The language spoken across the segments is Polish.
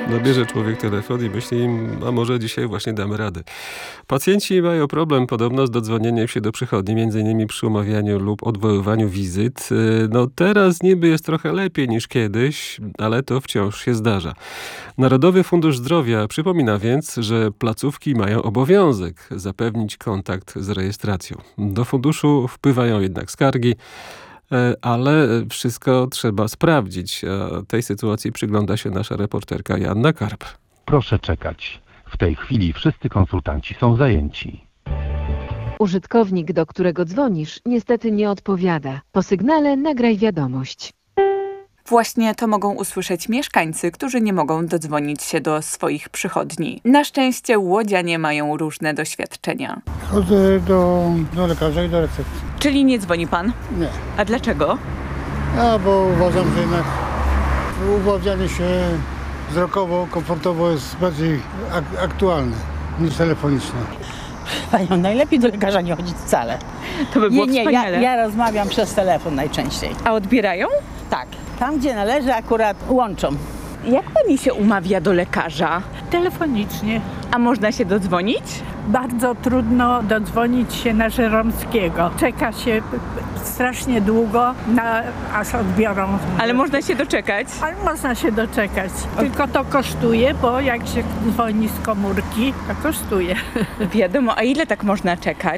No bierze człowiek telefon i myśli, a może dzisiaj właśnie damy radę. Pacjenci mają problem podobno z dodzwonieniem się do przychodni, między innymi przy umawianiu lub odwoływaniu wizyt. No teraz niby jest trochę lepiej niż kiedyś, ale to wciąż się zdarza. Narodowy Fundusz Zdrowia przypomina więc, że placówki mają obowiązek zapewnić kontakt z rejestracją. Do funduszu wpływają jednak skargi, ale wszystko trzeba sprawdzić. A tej sytuacji przygląda się nasza reporterka Joanna Karp. Proszę czekać. W tej chwili wszyscy konsultanci są zajęci. Użytkownik, do którego dzwonisz, niestety nie odpowiada. Po sygnale nagraj wiadomość. Właśnie to mogą usłyszeć mieszkańcy, którzy nie mogą dodzwonić się do swoich przychodni. Na szczęście łodzianie mają różne doświadczenia. Chodzę do lekarza i do recepcji. Czyli nie dzwoni pan? Nie. A dlaczego? Bo uważam, że jednak umawianie się wzrokowo, komfortowo jest bardziej aktualne niż telefoniczne. Panią, najlepiej do lekarza nie chodzić wcale. To by było wspaniale. Ja rozmawiam przez telefon najczęściej. A odbierają? Tak. Tam, gdzie należy, akurat łączą. Jak pani się umawia do lekarza? Telefonicznie. A można się dodzwonić? Bardzo trudno dodzwonić się na Żeromskiego. Czeka się strasznie długo, aż odbiorą. Ale można się doczekać? Ale można się doczekać. Tylko to kosztuje, bo jak się dzwoni z komórki, to kosztuje. Wiadomo, a ile tak można czekać?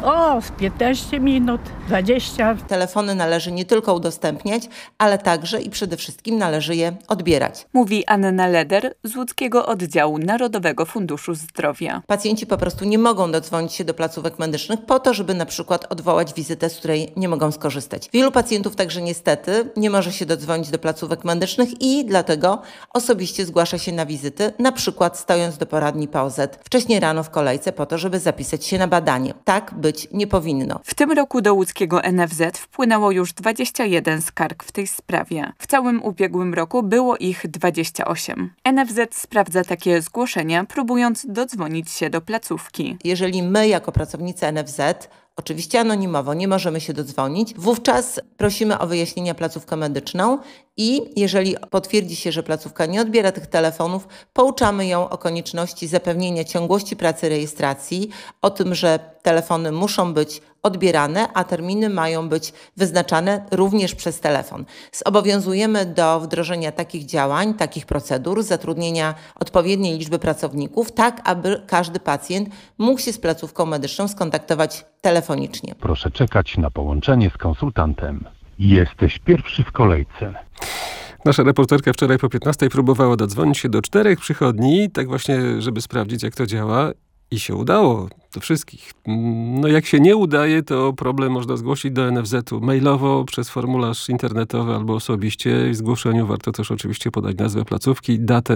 Z 15 minut, 20. Telefony należy nie tylko udostępniać, ale także i przede wszystkim należy je odbierać. Mówi Anna Leder z łódzkiego oddziału Narodowego Funduszu Zdrowia. Pacjenci po prostu nie mogą dodzwonić się do placówek medycznych po to, żeby na przykład odwołać wizytę, z której nie mogą skorzystać. Wielu pacjentów także niestety nie może się dodzwonić do placówek medycznych i dlatego osobiście zgłasza się na wizyty, na przykład stojąc do poradni POZ wcześniej rano w kolejce po to, żeby zapisać się na badanie. Tak być nie powinno. W tym roku do łódzkiego NFZ wpłynęło już 21 skarg w tej sprawie. W całym ubiegłym roku było ich 28. NFZ sprawdza takie zgłoszenia, próbując dodzwonić się do placówki. Jeżeli my jako pracownicy NFZ oczywiście anonimowo nie możemy się dodzwonić, wówczas prosimy o wyjaśnienia placówkę medyczną i jeżeli potwierdzi się, że placówka nie odbiera tych telefonów, pouczamy ją o konieczności zapewnienia ciągłości pracy rejestracji, o tym, że telefony muszą być odbierane, a terminy mają być wyznaczane również przez telefon. Zobowiązujemy do wdrożenia takich działań, takich procedur, zatrudnienia odpowiedniej liczby pracowników, tak aby każdy pacjent mógł się z placówką medyczną skontaktować telefonicznie. Proszę czekać na połączenie z konsultantem. Jesteś pierwszy w kolejce. Nasza reporterka wczoraj po 15 próbowała dodzwonić się do 4 przychodni, tak właśnie, żeby sprawdzić, jak to działa. I się udało. Do wszystkich. No jak się nie udaje, to problem można zgłosić do NFZ-u mailowo, przez formularz internetowy albo osobiście. W zgłoszeniu warto też oczywiście podać nazwę placówki, datę,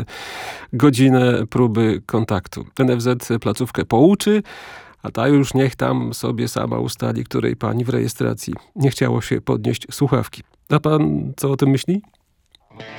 godzinę próby kontaktu. NFZ placówkę pouczy, a ta już niech tam sobie sama ustali, której pani w rejestracji nie chciało się podnieść słuchawki. A pan co o tym myśli?